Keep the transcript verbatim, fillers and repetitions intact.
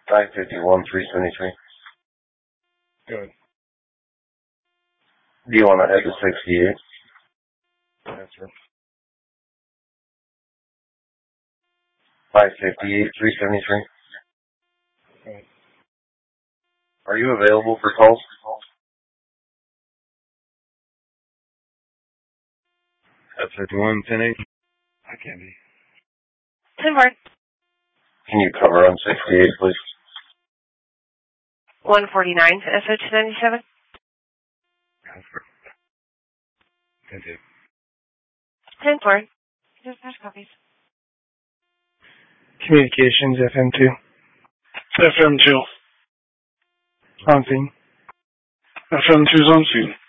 five fifty-one, three seventy-three. Good. Do you want to head to sixty-eight? Yes, sir. five fifty-eight, three seventy-three. Good. Are you available for calls? F fifty-one, ten eight. I can be. ten four. Can you cover on sixty-eight, please? one forty-nine to S H ninety-seven. Yes, sir. ten two. ten four. Just flash copies. Communications, F M two. F M two. On scene. F M two's on scene.